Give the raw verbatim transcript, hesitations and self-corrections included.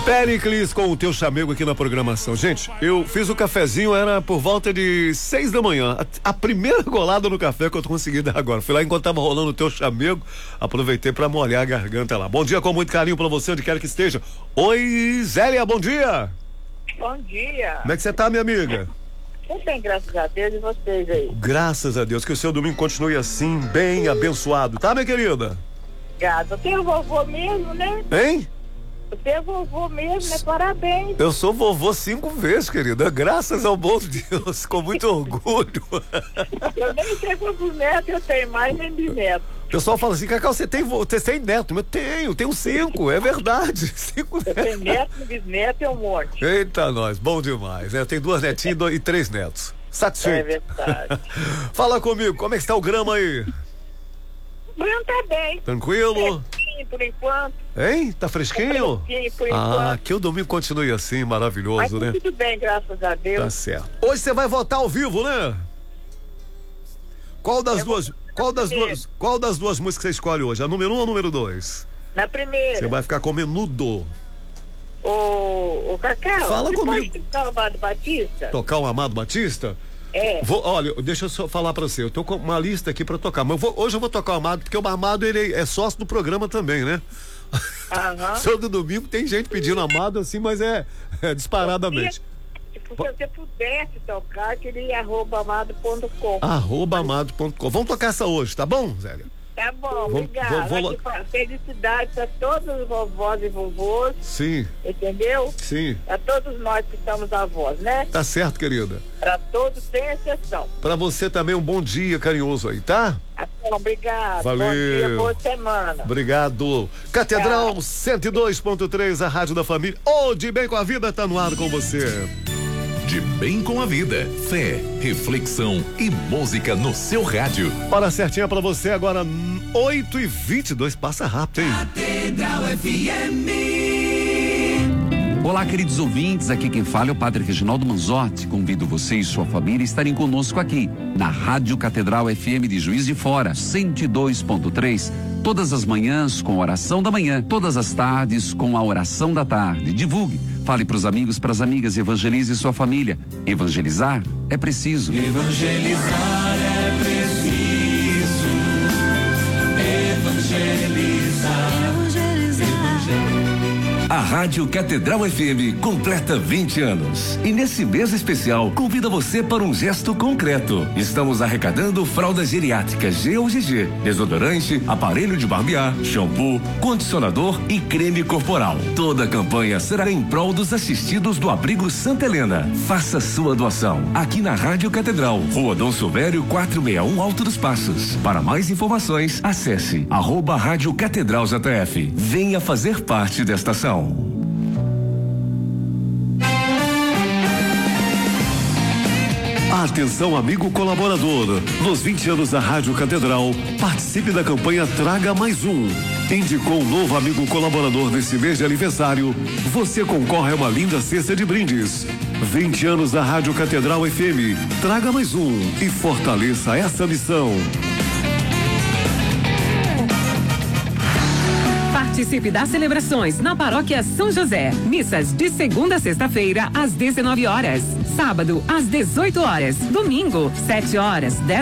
Péricles com o teu chamego aqui na programação. Gente, eu fiz o cafezinho, era por volta de seis da manhã. A, a primeira golada no café que eu consegui dar agora. Fui lá enquanto tava rolando o teu chamego, aproveitei pra molhar a garganta lá. Bom dia com muito carinho pra você, onde quer que esteja. Oi, Zélia, bom dia. Bom dia. Como é que você tá, minha amiga? Tudo bem, graças a Deus, e vocês aí? Graças a Deus, que o seu domingo continue assim, bem abençoado, tá, minha querida? Gata, você é vovô mesmo, né? Hein? Você é vovô mesmo, né? Parabéns. Eu sou vovô cinco vezes, querida, graças ao bom Deus, com muito orgulho. Eu nem sei quantos netos eu tenho, mais nem bisnetos. O pessoal fala assim, Cacau, você tem, você tem neto? Eu tenho, tenho cinco, é verdade. Cinco eu tenho neto, bisneto e um monte. Eita, nós, bom demais, né? Eu tenho duas netinhas e, dois, e três netos. Satisfeito. É verdade. Fala comigo, como é que está o grama aí? O grama tá bem. Tranquilo? Fresquinho por enquanto. Hein? Tá fresquinho? Tá fresquinho por ah, enquanto. que o domingo continue assim, maravilhoso, Mas né? tudo bem, graças a Deus. Tá certo. Hoje você vai votar ao vivo, né? Qual das Eu duas, qual das duas, qual das duas músicas você escolhe hoje? A número um ou a número dois? Na primeira. Você vai ficar com menudo. O, o Cacau, Fala você comigo. pode tocar o Amado Batista? Tocar o Amado Batista? É. Vou, olha, deixa eu só falar pra você, eu tô com uma lista aqui pra tocar, mas eu vou, hoje eu vou tocar o Amado, porque o Amado, ele é sócio do programa também, né? Aham. Todo domingo tem gente pedindo Amado assim, mas é, é disparadamente. Se você pudesse tocar, queria arroba amado ponto com. Arroba amado ponto com. Vamos tocar essa hoje, tá bom, Zélia? Tá bom, Vou- obrigada. vou- vou- Aqui, pra- felicidades a todos os vovós e vovôs, Sim, entendeu? sim. A todos nós que estamos avós, né? Tá certo, querida. Para todos, sem exceção. Pra você também um bom dia carinhoso aí, tá? Tá bom, obrigado. Valeu. Bom dia, boa semana. Obrigado. Catedral cento e dois ponto três, a Rádio da Família. Ô, De Bem com a Vida tá no ar com você. De Bem com a Vida, fé, reflexão e música no seu rádio. Hora certinha pra você agora, oito e vinte e dois, passa rápido, hein? Catedral F M. Olá, queridos ouvintes, aqui quem fala é o Padre Reginaldo Manzotti. Convido você e sua família a estarem conosco aqui, na Rádio Catedral F M de Juiz de Fora, cento e dois ponto três, todas as manhãs com a oração da manhã, todas as tardes com a oração da tarde. Divulgue, fale para os amigos, para as amigas, evangelize sua família. Evangelizar é preciso. Evangelizar é preciso. Evangelizar. A Rádio Catedral F M completa vinte anos. E nesse mês especial, convida você para um gesto concreto. Estamos arrecadando fraldas geriátricas G ou G G, desodorante, aparelho de barbear, shampoo, condicionador e creme corporal. Toda a campanha será em prol dos assistidos do Abrigo Santa Helena. Faça sua doação aqui na Rádio Catedral, Rua Dom Silvério quatrocentos e sessenta e um, Alto dos Passos. Para mais informações, acesse arroba Rádio Catedral J F. Venha fazer parte desta ação. Atenção, amigo colaborador. Nos vinte anos da Rádio Catedral, participe da campanha Traga Mais Um. Indicou um novo amigo colaborador nesse mês de aniversário. Você concorre a uma linda cesta de brindes. vinte anos da Rádio Catedral F M. Traga mais um e fortaleça essa missão. Participe das celebrações na Paróquia São José. Missas de segunda a sexta-feira, às dezenove horas. Sábado, às dezoito horas. Domingo, sete horas, dez